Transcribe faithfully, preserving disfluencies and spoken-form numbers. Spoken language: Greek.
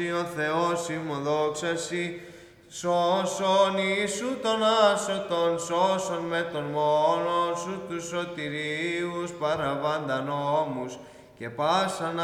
Ο Θεός ημών δόξα Σοι, σώσον Ιησού τον άσωτον, σώσον με τον μόνον Σου τους σωτηρίους παραβάντα νόμους και πάσαν